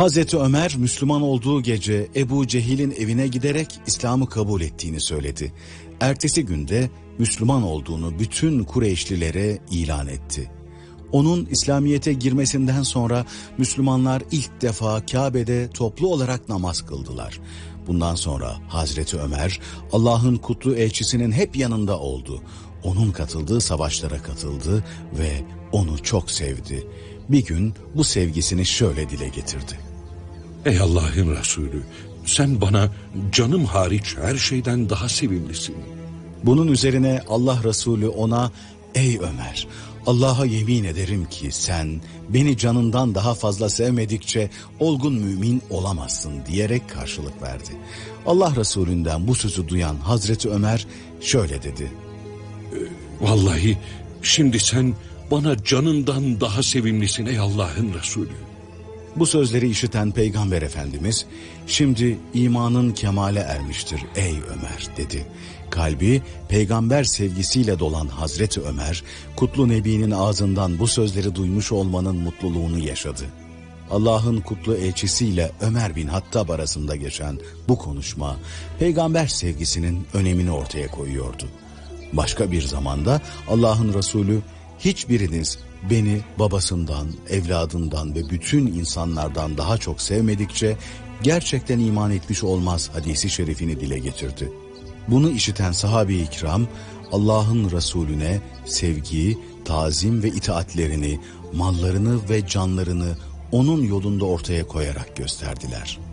Hazreti Ömer Müslüman olduğu gece Ebu Cehil'in evine giderek İslam'ı kabul ettiğini söyledi. Ertesi günde Müslüman olduğunu bütün Kureyşlilere ilan etti. Onun İslamiyet'e girmesinden sonra Müslümanlar ilk defa Kabe'de toplu olarak namaz kıldılar. Bundan sonra Hazreti Ömer Allah'ın kutlu elçisinin hep yanında oldu. Onun katıldığı savaşlara katıldı ve onu çok sevdi. Bir gün bu sevgisini şöyle dile getirdi. Ey Allah'ın Resulü, sen bana canım hariç her şeyden daha sevimlisin. Bunun üzerine Allah Resulü ona, ey Ömer, Allah'a yemin ederim ki sen beni canından daha fazla sevmedikçe olgun mümin olamazsın diyerek karşılık verdi. Allah Resulünden bu sözü duyan Hazreti Ömer şöyle dedi. Vallahi şimdi sen bana canından daha sevimlisin ey Allah'ın Resulü. Bu sözleri işiten Peygamber Efendimiz, şimdi imanın kemale ermiştir ey Ömer dedi. Kalbi peygamber sevgisiyle dolan Hazreti Ömer, kutlu Nebi'nin ağzından bu sözleri duymuş olmanın mutluluğunu yaşadı. Allah'ın kutlu elçisiyle Ömer bin Hattab arasında geçen bu konuşma, peygamber sevgisinin önemini ortaya koyuyordu. Başka bir zamanda Allah'ın Resulü, hiçbiriniz beni babasından, evladından ve bütün insanlardan daha çok sevmedikçe gerçekten iman etmiş olmaz hadisi şerifini dile getirdi. Bunu işiten sahabe-i kiram Allah'ın Resulüne sevgi, tazim ve itaatlerini, mallarını ve canlarını onun yolunda ortaya koyarak gösterdiler.